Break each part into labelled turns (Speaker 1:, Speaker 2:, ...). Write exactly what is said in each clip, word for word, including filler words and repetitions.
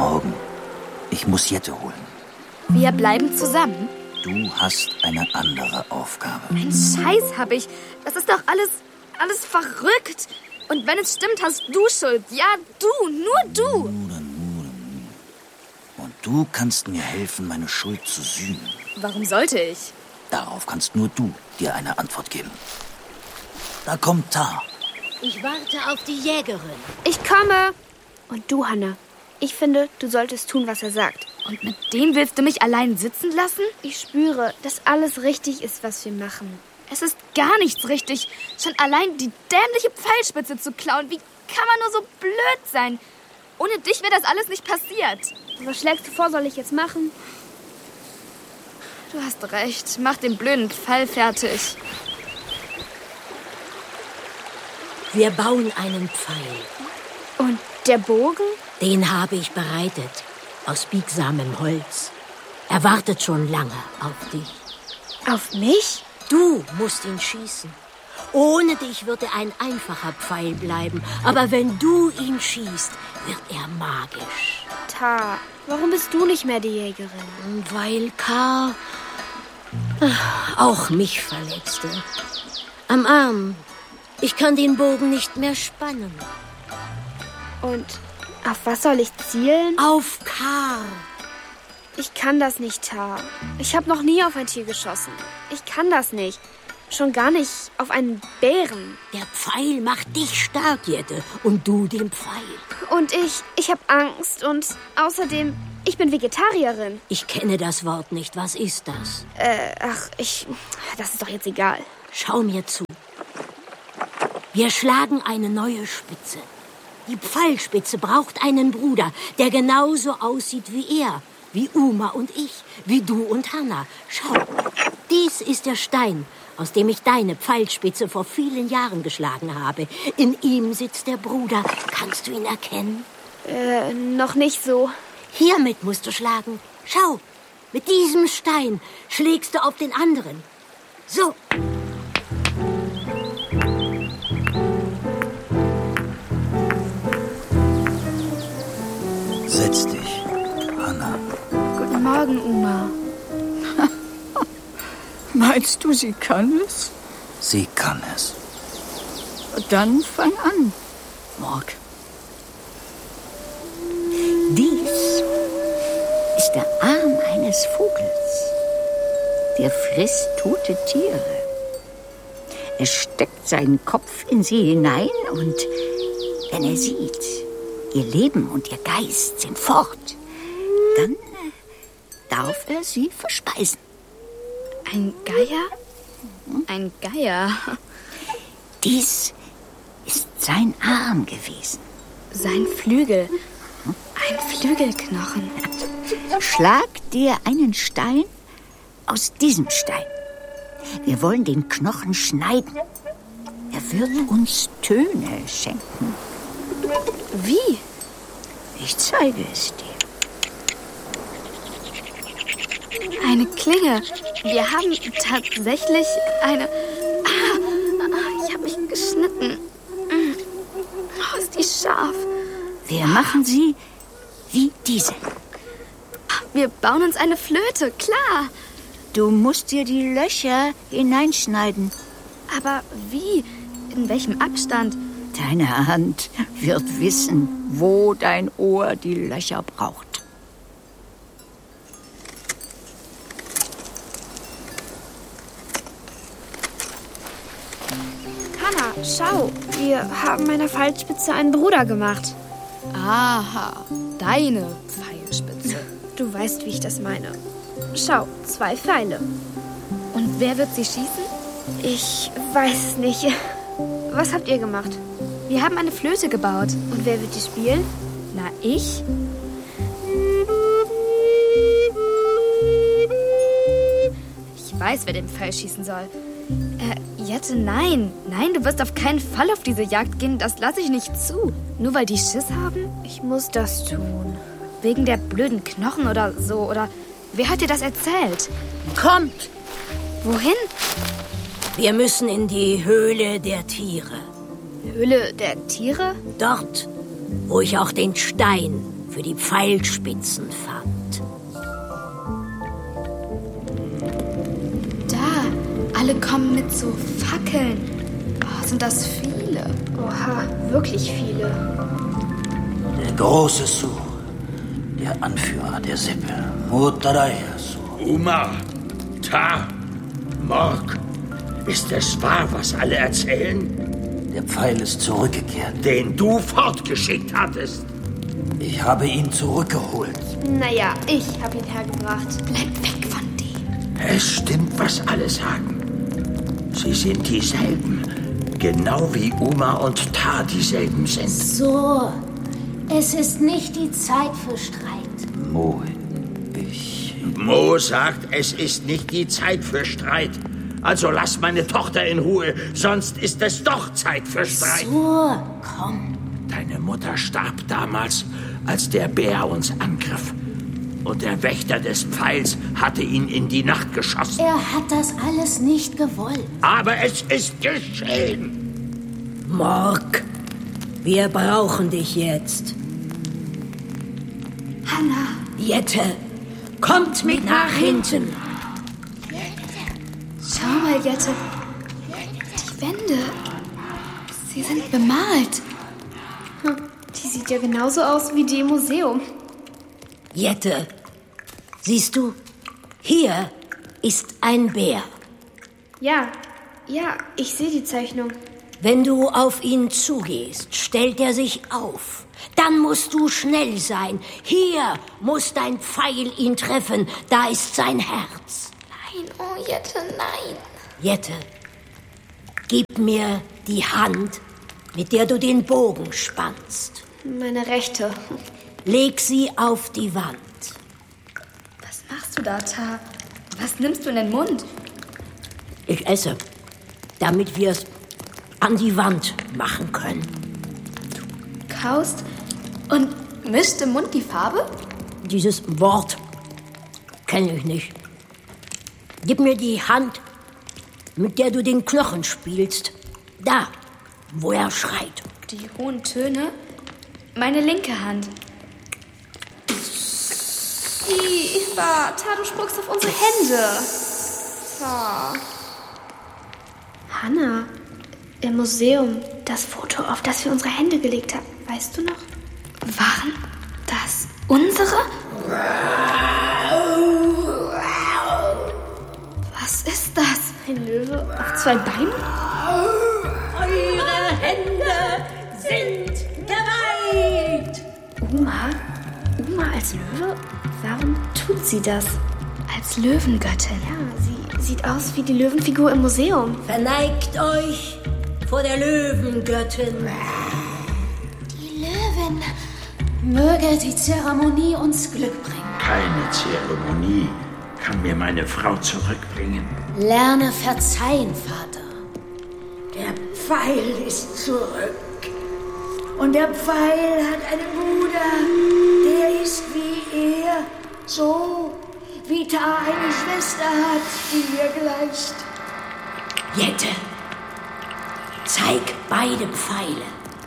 Speaker 1: morgen. Ich muss Jette holen.
Speaker 2: Wir bleiben zusammen?
Speaker 1: Du hast eine andere Aufgabe.
Speaker 2: Ein Scheiß hab ich. Das ist doch alles, alles verrückt. Und wenn es stimmt, hast du Schuld. Ja, du, nur du.
Speaker 1: Nur, nur, nur. Und du kannst mir helfen, meine Schuld zu sühnen.
Speaker 2: Warum sollte ich?
Speaker 1: Darauf kannst nur du dir eine Antwort geben. Da kommt Tar.
Speaker 3: Ich warte auf die Jägerin.
Speaker 4: Ich komme. Und du, Hanna, ich finde, du solltest tun, was er sagt.
Speaker 2: Und mit dem willst du mich allein sitzen lassen?
Speaker 4: Ich spüre, dass alles richtig ist, was wir machen.
Speaker 2: Es ist gar nichts richtig. Schon allein die dämliche Pfeilspitze zu klauen. Wie kann man nur so blöd sein? Ohne dich wäre das alles nicht passiert.
Speaker 4: Was schlägst du vor, soll ich jetzt machen?
Speaker 2: Du hast recht. Mach den blöden Pfeil fertig.
Speaker 3: Wir bauen einen Pfeil.
Speaker 4: Und der Bogen?
Speaker 3: Den habe ich bereitet. Aus biegsamem Holz. Er wartet schon lange auf dich.
Speaker 4: Auf mich?
Speaker 3: Du musst ihn schießen. Ohne dich wird er ein einfacher Pfeil bleiben. Aber wenn du ihn schießt, wird er magisch.
Speaker 4: Tar, warum bist du nicht mehr die Jägerin?
Speaker 3: Weil Kar auch mich verletzte. Am Arm. Ich kann den Bogen nicht mehr spannen.
Speaker 4: Und auf was soll ich zielen?
Speaker 3: Auf Kar.
Speaker 4: Ich kann das nicht, Tar. Ich habe noch nie auf ein Tier geschossen. Ich kann das nicht. Schon gar nicht auf einen Bären.
Speaker 3: Der Pfeil macht dich stark, Jette. Und du den Pfeil.
Speaker 4: Und ich, ich habe Angst. Und außerdem, ich bin Vegetarierin.
Speaker 3: Ich kenne das Wort nicht. Was ist das?
Speaker 4: Äh, ach, ich... Das ist doch jetzt egal.
Speaker 3: Schau mir zu. Wir schlagen eine neue Spitze. Die Pfeilspitze braucht einen Bruder, der genauso aussieht wie er. Wie Uma und ich, wie du und Hanna. Schau, dies ist der Stein, aus dem ich deine Pfeilspitze vor vielen Jahren geschlagen habe. In ihm sitzt der Bruder. Kannst du ihn erkennen?
Speaker 4: Äh, noch nicht so.
Speaker 3: Hiermit musst du schlagen. Schau, mit diesem Stein schlägst du auf den anderen. So.
Speaker 1: Setz dich, Hanna.
Speaker 2: Guten Morgen, Uma.
Speaker 5: Meinst du, sie kann es?
Speaker 1: Sie kann es.
Speaker 5: Dann fang an, Morg.
Speaker 6: Dies ist der Arm eines Vogels. Der frisst tote Tiere. Er steckt seinen Kopf in sie hinein und wenn er sieht, ihr Leben und ihr Geist sind fort, dann äh, darf er sie verspeisen.
Speaker 2: Ein Geier? Ein Geier?
Speaker 6: Dies ist sein Arm gewesen.
Speaker 2: Sein Flügel. Ein Flügelknochen.
Speaker 6: Schlag dir einen Stein aus diesem Stein. Wir wollen den Knochen schneiden. Er wird uns Töne schenken.
Speaker 2: Wie?
Speaker 6: Ich zeige es dir.
Speaker 2: Eine Klinge. Wir haben tatsächlich eine... Ah, ich habe mich geschnitten. Oh, ist die scharf.
Speaker 6: Wir machen sie wie diese.
Speaker 2: Wir bauen uns eine Flöte, klar.
Speaker 6: Du musst dir die Löcher hineinschneiden.
Speaker 2: Aber wie? In welchem Abstand?
Speaker 6: Deine Hand wird wissen, wo dein Ohr die Löcher braucht.
Speaker 4: Hanna, schau. Wir haben meiner Pfeilspitze einen Bruder gemacht.
Speaker 2: Aha, deine Pfeilspitze.
Speaker 4: Du weißt, wie ich das meine. Schau, zwei Pfeile.
Speaker 2: Und wer wird sie schießen?
Speaker 4: Ich weiß nicht. Was habt ihr gemacht?
Speaker 2: Wir haben eine Flöte gebaut.
Speaker 4: Und wer wird die spielen?
Speaker 2: Na, ich? Ich weiß, wer den Pfeil schießen soll. Äh, Jette, nein. Nein, du wirst auf keinen Fall auf diese Jagd gehen. Das lasse ich nicht zu. Nur weil die Schiss haben?
Speaker 4: Ich muss das tun.
Speaker 2: Wegen der blöden Knochen oder so, oder... Wer hat dir das erzählt?
Speaker 3: Kommt!
Speaker 2: Wohin?
Speaker 3: Wir müssen in die Höhle der Tiere.
Speaker 2: Höhle der Tiere?
Speaker 3: Dort, wo ich auch den Stein für die Pfeilspitzen fand.
Speaker 2: Da, alle kommen mit so Fackeln. Oh, sind das viele.
Speaker 4: Oha, wirklich viele.
Speaker 1: Der große Su, der Anführer der Sippe, Mutaraya Su.
Speaker 7: Uma, Ta, Mork, ist es wahr, was alle erzählen?
Speaker 1: Der Pfeil ist zurückgekehrt.
Speaker 7: Den du fortgeschickt hattest.
Speaker 1: Ich habe ihn zurückgeholt.
Speaker 4: Naja, ich habe ihn hergebracht.
Speaker 2: Bleib weg von dem.
Speaker 7: Es stimmt, was alle sagen. Sie sind dieselben. Genau wie Uma und Ta dieselben sind.
Speaker 3: So, es ist nicht die Zeit für Streit.
Speaker 1: Mo, ich...
Speaker 7: Mo sagt, es ist nicht die Zeit für Streit. Also lass meine Tochter in Ruhe, sonst ist es doch Zeit für Streit.
Speaker 3: So, komm.
Speaker 7: Deine Mutter starb damals, als der Bär uns angriff. Und der Wächter des Pfeils hatte ihn in die Nacht geschossen.
Speaker 3: Er hat das alles nicht gewollt.
Speaker 7: Aber es ist geschehen.
Speaker 3: Mork, wir brauchen dich jetzt.
Speaker 2: Hanna.
Speaker 3: Jette, kommt mit nach hinten.
Speaker 2: Schau mal, Jette. Die Wände. Sie sind bemalt.
Speaker 4: Hm, die sieht ja genauso aus wie die im Museum.
Speaker 3: Jette, siehst du, hier ist ein Bär.
Speaker 4: Ja, ja, ich sehe die Zeichnung.
Speaker 3: Wenn du auf ihn zugehst, stellt er sich auf. Dann musst du schnell sein. Hier muss dein Pfeil ihn treffen. Da ist sein Herz.
Speaker 2: Nein, oh Jette, nein.
Speaker 3: Jette, gib mir die Hand, mit der du den Bogen spannst.
Speaker 4: Meine rechte.
Speaker 3: Leg sie auf die Wand.
Speaker 2: Was machst du da, Ta? Was nimmst du in den Mund?
Speaker 3: Ich esse, damit wir es an die Wand machen können.
Speaker 2: Kaust und mischt im Mund die Farbe?
Speaker 3: Dieses Wort kenne ich nicht. Gib mir die Hand, mit der du den Knochen spielst. Da, wo er schreit.
Speaker 2: Die hohen Töne? Meine linke Hand.
Speaker 4: Iva, Ta, du spuckst auf unsere Hände. Ta. Hanna, im Museum, das Foto, auf das wir unsere Hände gelegt haben. Weißt du noch?
Speaker 2: Waren das unsere? Was ist das?
Speaker 4: Ein Löwe auf zwei Beinen?
Speaker 3: Eure Hände sind bereit.
Speaker 4: Uma? Uma als Löwe? Warum tut sie das?
Speaker 2: Als Löwengöttin.
Speaker 4: Ja, sie sieht aus wie die Löwenfigur im Museum.
Speaker 3: Verneigt euch vor der Löwengöttin.
Speaker 8: Die Löwin. Möge die Zeremonie uns Glück bringen.
Speaker 7: Keine Zeremonie kann mir meine Frau zurückbringen.
Speaker 8: Lerne verzeihen, Vater.
Speaker 3: Der Pfeil ist zurück. Und der Pfeil hat einen Bruder, der ist wie er, so wie Ta eine Schwester hat, die ihr gleicht. Jette, zeig beide Pfeile.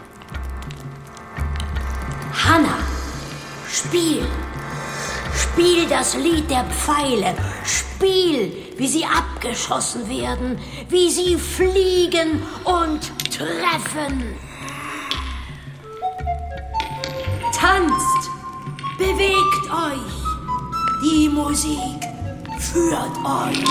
Speaker 3: Hanna, spiel. Spiel das Lied der Pfeile. Spiel, wie sie abgeschossen werden, wie sie fliegen und treffen. Tanzt, bewegt euch. Die Musik führt euch.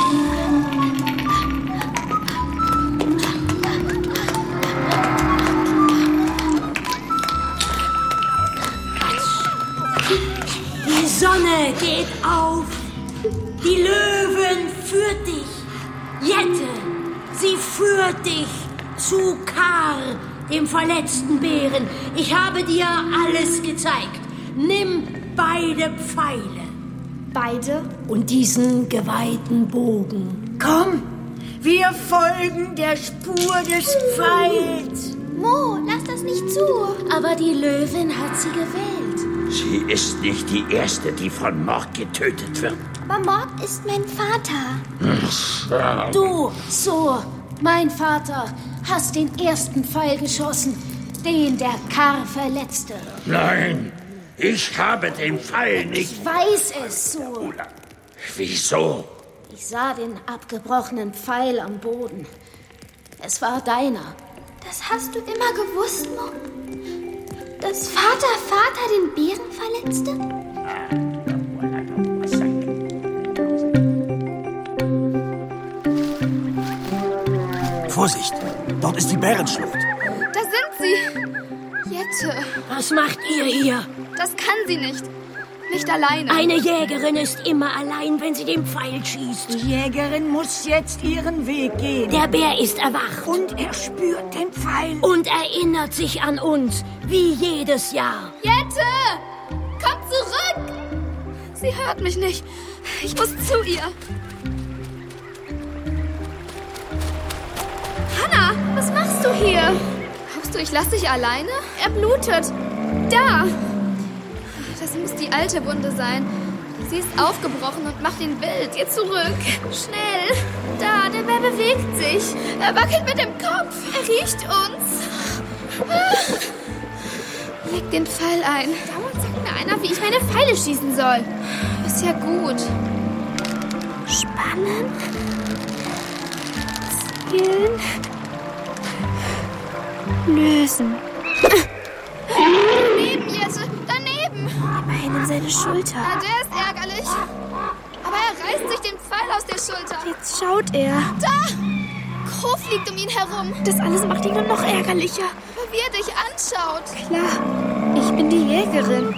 Speaker 3: Die Sonne geht auf. Die Löwen führt dich. Jette, sie führt dich zu Kar, dem verletzten Bären. Ich habe dir alles gezeigt. Nimm beide Pfeile.
Speaker 4: Beide?
Speaker 3: Und diesen geweihten Bogen. Komm, wir folgen der Spur des Pfeils.
Speaker 8: Mo, lass das nicht zu. Aber die Löwin hat sie gewählt.
Speaker 7: Sie ist nicht die Erste, die von Mork getötet wird.
Speaker 8: Aber Mork ist mein Vater.
Speaker 3: Du,
Speaker 8: So, mein Vater, hast den ersten Pfeil geschossen, den der Kar verletzte.
Speaker 7: Nein, Ich habe den Pfeil nicht...
Speaker 8: Ich weiß es so.
Speaker 7: Wieso?
Speaker 8: Ich sah den abgebrochenen Pfeil am Boden. Es war deiner.
Speaker 2: Das hast du immer gewusst, Muck? Dass Vater Vater den Bären verletzte?
Speaker 1: Vorsicht, dort ist die Bärenschlucht.
Speaker 2: Da sind sie. Jette,
Speaker 3: Was macht ihr hier?
Speaker 2: das kann sie nicht. Nicht alleine.
Speaker 3: Eine Jägerin ist immer allein, wenn sie den Pfeil schießt.
Speaker 5: Die Jägerin muss jetzt ihren Weg gehen.
Speaker 3: Der Bär ist erwacht
Speaker 5: Und er spürt den Pfeil.
Speaker 3: und erinnert sich an uns, wie jedes Jahr.
Speaker 2: Jette! Komm zurück! Sie hört mich nicht. Ich muss zu ihr. Hannah, was machst du hier? Glaubst du, ich lass dich alleine? Er blutet. Da! Das muss die alte Wunde sein. Sie ist aufgebrochen und macht ihn wild. Ihr zurück. Schnell. Da, der Bär bewegt sich. Er wackelt mit dem Kopf. Er riecht uns. Leg den Pfeil ein. Dauernd sagt mir einer, wie ich meine Pfeile schießen soll. Ist ja gut. Spannen. Zielen. Lösen. Daneben, Jette. Daneben. Immerhin in seine Schulter. Na, der ist ärgerlich. Aber er reißt sich den Pfeil aus der Schulter. Jetzt schaut er. Da! Kroh fliegt um ihn herum. Das alles macht ihn nur noch ärgerlicher. Aber wie er dich anschaut. Klar, ich bin die Jägerin.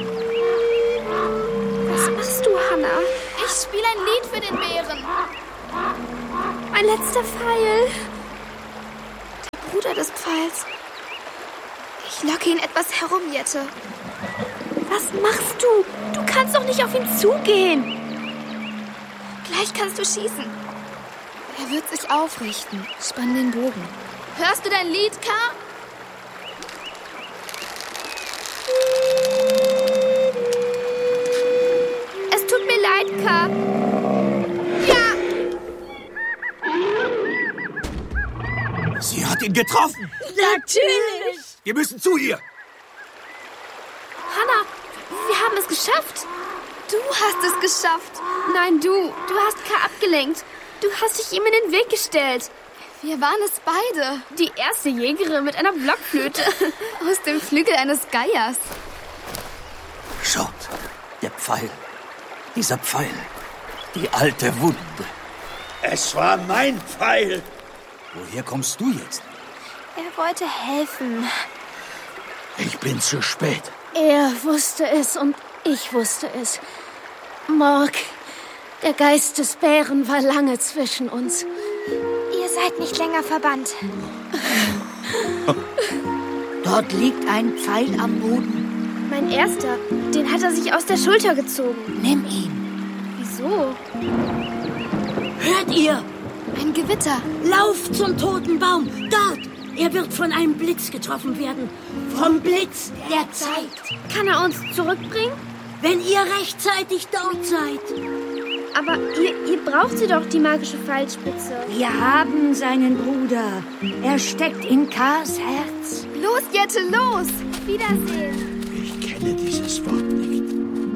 Speaker 2: Was machst du, Hannah? Ich spiele ein Lied für den Bären. Mein letzter Pfeil. Der Bruder des Pfeils. Ich locke ihn etwas herum, Jette. Was machst du? Du kannst doch nicht auf ihn zugehen. Gleich kannst du schießen. Er wird sich aufrichten. Spann den Bogen. Hörst du dein Lied, K? Es tut mir leid, K. Ja!
Speaker 1: Sie hat ihn getroffen.
Speaker 3: Natürlich!
Speaker 1: Wir müssen zu ihr.
Speaker 2: Hannah, wir haben es geschafft. Du hast es geschafft. Nein, du. Du hast K abgelenkt. Du hast dich ihm in den Weg gestellt. Wir waren es beide. Die erste Jägerin mit einer Blockflöte. Aus dem Flügel eines Geiers.
Speaker 1: Schaut, der Pfeil. Dieser Pfeil. Die alte Wunde.
Speaker 7: Es war mein Pfeil.
Speaker 1: Woher kommst du jetzt?
Speaker 2: Er wollte helfen.
Speaker 7: Ich bin zu spät.
Speaker 8: Er wusste es und ich wusste es. Morg, der Geist des Bären war lange zwischen uns.
Speaker 2: Ihr seid nicht länger verbannt.
Speaker 5: Dort liegt ein Pfeil am Boden.
Speaker 4: Mein erster, den hat er sich aus der Schulter gezogen.
Speaker 5: Nimm ihn.
Speaker 4: Wieso?
Speaker 3: Hört ihr?
Speaker 2: Ein Gewitter.
Speaker 3: Lauft zum toten Baum. Dort. Er wird von einem Blitz getroffen werden. Vom Blitz der Zeit.
Speaker 4: Kann er uns zurückbringen?
Speaker 3: Wenn ihr rechtzeitig dort seid.
Speaker 4: Aber ihr, ihr braucht sie doch, die magische Pfeilspitze.
Speaker 5: Wir haben seinen Bruder. Er steckt in Ks Herz.
Speaker 2: Los, Jette, los. Wiedersehen.
Speaker 7: Ich kenne dieses Wort nicht.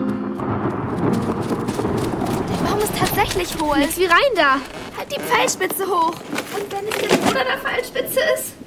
Speaker 2: Der Baum ist tatsächlich hohl.
Speaker 4: Jetzt wie rein da.
Speaker 2: Halt die Pfeilspitze hoch. Und wenn es der Bruder der Pfeilspitze ist?